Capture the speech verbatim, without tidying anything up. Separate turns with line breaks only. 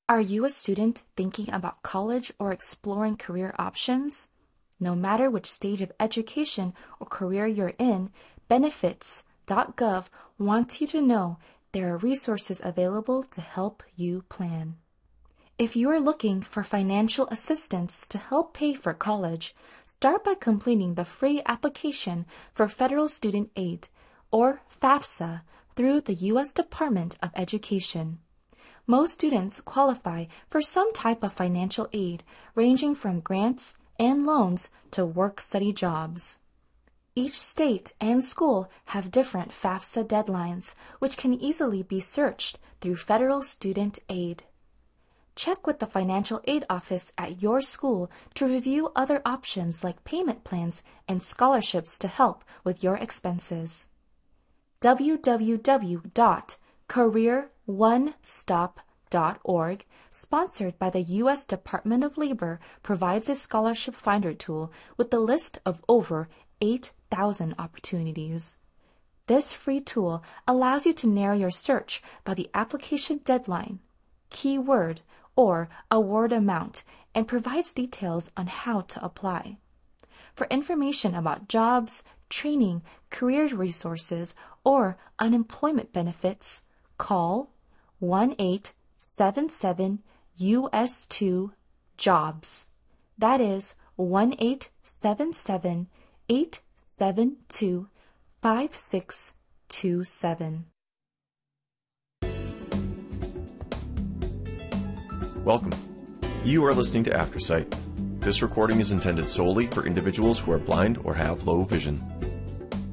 Are you a student thinking about college or exploring career options? No matter which stage of education or career you're in, benefits dot gov wants you to know there are resources available to help you plan. If you are looking for financial assistance to help pay for college, start by completing the free application for Federal Student Aid, or FAFSA, through the U S Department of Education. Most students qualify for some type of financial aid, ranging from grants and loans to work-study jobs. Each state and school have different FAFSA deadlines, which can easily be searched through Federal Student Aid. Check with the financial aid office at your school to review other options like payment plans and scholarships to help with your expenses. w w w dot career one stop dot org, sponsored by the U S Department of Labor, provides a scholarship finder tool with a list of over eight thousand opportunities. This free tool allows you to narrow your search by the application deadline, keyword, or award amount, and provides details on how to apply. For information about jobs, training, career resources, or unemployment benefits, call one eight seven seven U S two jobs. That is one eight seven seven eight seven two five six two seven.
Welcome. You are listening to Aftersight. This recording is intended solely for individuals who are blind or have low vision.